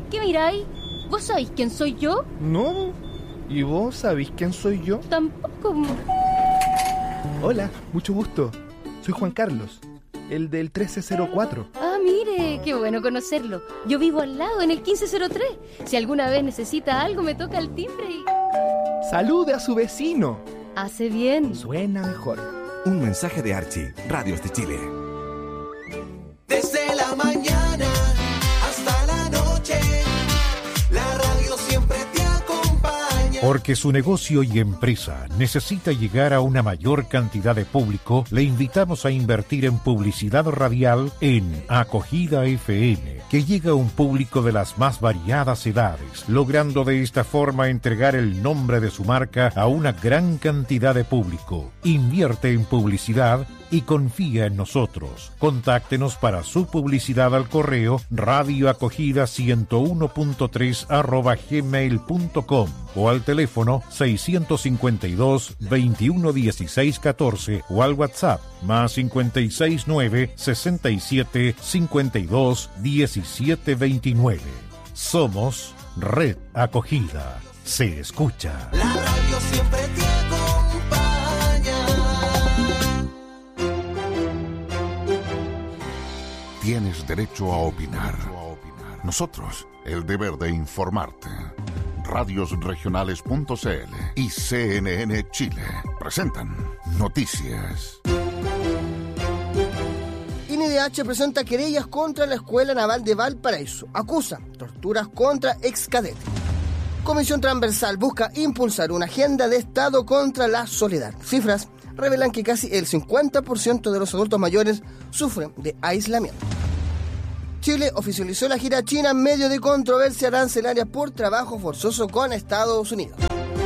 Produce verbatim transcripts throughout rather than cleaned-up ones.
¿Qué miráis? ¿Vos sabéis quién soy yo? No. ¿Y vos sabéis quién soy yo? Tampoco. Hola, mucho gusto. Soy Juan Carlos, el del trece cero cuatro. Ah, mire, qué bueno conocerlo. Yo vivo al lado, en el quince cero tres. Si alguna vez necesita algo, me toca el timbre y... ¡Salude a su vecino! Hace bien. Suena mejor. Un mensaje de Archie, Radios de Chile. Desde la mañana hasta la noche, la radio siempre te acompaña. Porque su negocio y empresa necesita llegar a una mayor cantidad de público, le invitamos a invertir en publicidad radial en Acogida F M, que llega a un público de las más variadas edades, logrando de esta forma entregar el nombre de su marca a una gran cantidad de público. Invierte en publicidad y confía en nosotros. Contáctenos para su publicidad al correo radioacogida ciento uno punto tres arroba gmail punto com o al teléfono seiscientos cincuenta y dos, veintiuno dieciséis catorce o al WhatsApp más cincuenta y seis nueve, sesenta y siete, cincuenta y dos, diecisiete veintinueve. Somos Red Acogida. Se escucha. La radio siempre te acompaña. Tienes derecho a opinar. Nosotros, el deber de informarte. radios regionales punto c l y C N N Chile presentan Noticias. I N D H presenta querellas contra la Escuela Naval de Valparaíso. Acusa torturas contra excadetes. Comisión Transversal busca impulsar una agenda de Estado contra la soledad. Cifras revelan que casi el cincuenta por ciento de los adultos mayores sufren de aislamiento. Chile oficializó la gira china en medio de controversia arancelaria por trabajo forzoso con Estados Unidos.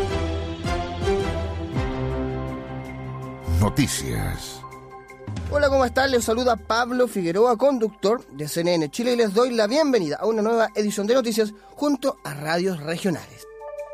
Noticias. Hola, ¿cómo están? Les saluda Pablo Figueroa, conductor de C N N Chile, y les doy la bienvenida a una nueva edición de Noticias junto a radios regionales.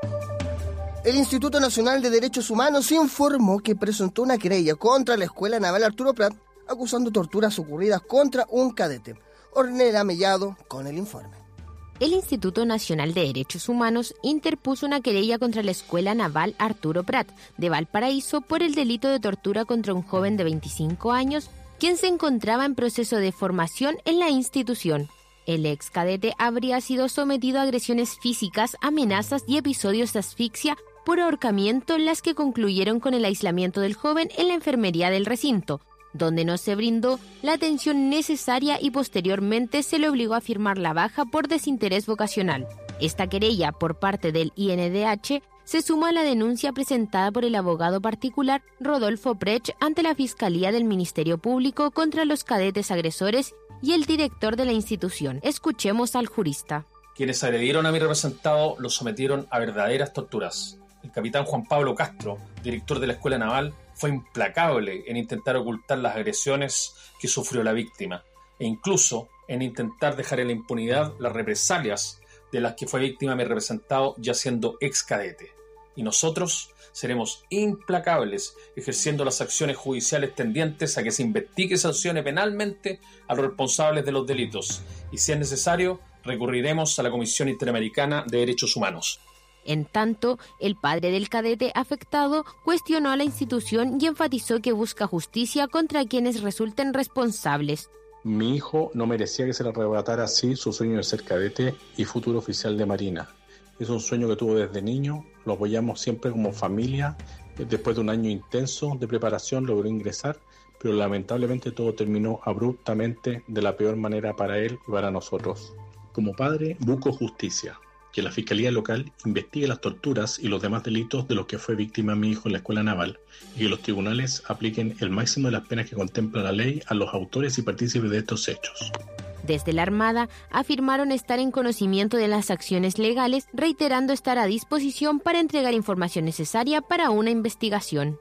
El Instituto Nacional de Derechos Humanos informó que presentó una querella contra la Escuela Naval Arturo Prat acusando torturas ocurridas contra un cadete. Ornella Mellado con el informe. El Instituto Nacional de Derechos Humanos interpuso una querella contra la Escuela Naval Arturo Prat de Valparaíso por el delito de tortura contra un joven de veinticinco años, quien se encontraba en proceso de formación en la institución. El ex cadete habría sido sometido a agresiones físicas, amenazas y episodios de asfixia por ahorcamiento, las que concluyeron con el aislamiento del joven en la enfermería del recinto, donde no se brindó la atención necesaria y posteriormente se le obligó a firmar la baja por desinterés vocacional. Esta querella por parte del I N D H se suma a la denuncia presentada por el abogado particular Rodolfo Prech ante la Fiscalía del Ministerio Público contra los cadetes agresores y el director de la institución. Escuchemos al jurista. Quienes agredieron a mi representado lo sometieron a verdaderas torturas. El capitán Juan Pablo Castro, director de la Escuela Naval, fue implacable en intentar ocultar las agresiones que sufrió la víctima e incluso en intentar dejar en la impunidad las represalias de las que fue víctima mi representado ya siendo ex cadete. Y nosotros seremos implacables ejerciendo las acciones judiciales tendientes a que se investigue y sancione penalmente a los responsables de los delitos y, si es necesario, recurriremos a la Comisión Interamericana de Derechos Humanos. En tanto, el padre del cadete afectado cuestionó a la institución y enfatizó que busca justicia contra quienes resulten responsables. Mi hijo no merecía que se le arrebatara así su sueño de ser cadete y futuro oficial de Marina. Es un sueño que tuvo desde niño, lo apoyamos siempre como familia. Después de un año intenso de preparación logró ingresar, pero lamentablemente todo terminó abruptamente de la peor manera para él y para nosotros. Como padre, busco justicia. Que la Fiscalía Local investigue las torturas y los demás delitos de los que fue víctima mi hijo en la Escuela Naval y que los tribunales apliquen el máximo de las penas que contempla la ley a los autores y partícipes de estos hechos. Desde la Armada afirmaron estar en conocimiento de las acciones legales, reiterando estar a disposición para entregar información necesaria para una investigación.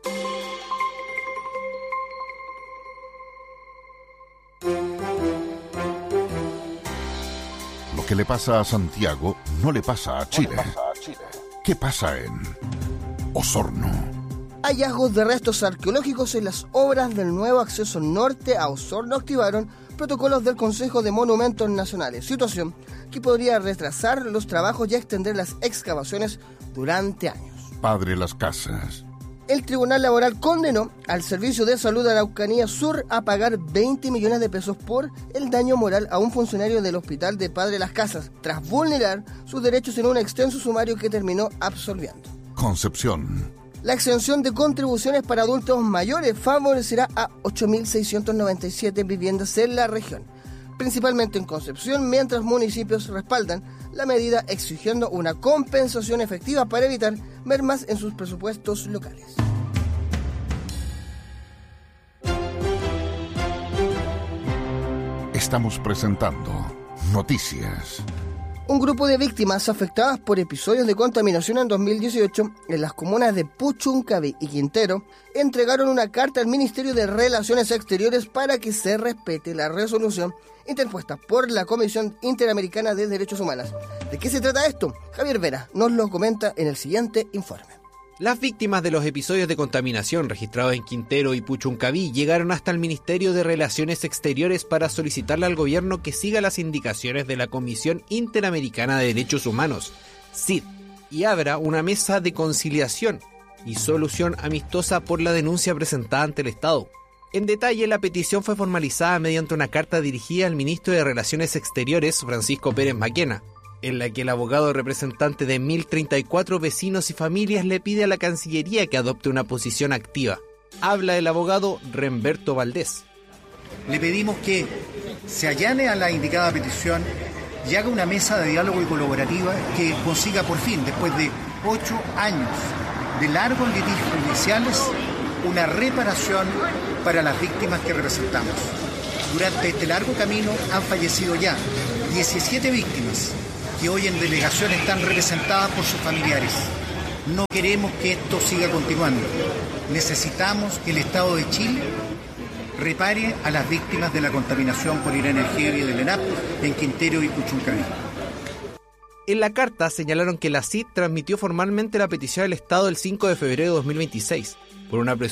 Lo que le pasa a Santiago no le pasa a Chile. ¿Qué pasa en Osorno? Hallazgos de restos arqueológicos en las obras del nuevo acceso norte a Osorno activaron protocolos del Consejo de Monumentos Nacionales, situación que podría retrasar los trabajos y extender las excavaciones durante años. Padre Las Casas. El Tribunal Laboral condenó al Servicio de Salud de Araucanía Sur a pagar veinte millones de pesos por el daño moral a un funcionario del Hospital de Padre Las Casas, tras vulnerar sus derechos en un extenso sumario que terminó absolviendo. Concepción. La exención de contribuciones para adultos mayores favorecerá a ocho mil seiscientas noventa y siete viviendas en la región, principalmente en Concepción, mientras municipios respaldan la medida exigiendo una compensación efectiva para evitar mermas en sus presupuestos locales. Estamos presentando Noticias. Un grupo de víctimas afectadas por episodios de contaminación en dos mil dieciocho en las comunas de Puchuncaví y Quintero entregaron una carta al Ministerio de Relaciones Exteriores para que se respete la resolución interpuesta por la Comisión Interamericana de Derechos Humanos. ¿De qué se trata esto? Javier Vera nos lo comenta en el siguiente informe. Las víctimas de los episodios de contaminación registrados en Quintero y Puchuncaví llegaron hasta el Ministerio de Relaciones Exteriores para solicitarle al gobierno que siga las indicaciones de la Comisión Interamericana de Derechos Humanos, C I D, y abra una mesa de conciliación y solución amistosa por la denuncia presentada ante el Estado. En detalle, la petición fue formalizada mediante una carta dirigida al ministro de Relaciones Exteriores, Francisco Pérez Maquena, en la que el abogado representante de mil treinta y cuatro vecinos y familias le pide a la Cancillería que adopte una posición activa. Habla el abogado Remberto Valdés. Le pedimos que se allane a la indicada petición y haga una mesa de diálogo y colaborativa que consiga por fin, después de ocho años de largos litigios judiciales, una reparación para las víctimas que representamos. Durante este largo camino han fallecido ya diecisiete víctimas que hoy en delegación están representadas por sus familiares. No queremos que esto siga continuando. Necesitamos que el Estado de Chile repare a las víctimas de la contaminación por Irene Heavy del ENAP en Quintero y Puchuncaví. En la carta señalaron que la C I D transmitió formalmente la petición al Estado el cinco de febrero de dos mil veintiséis por una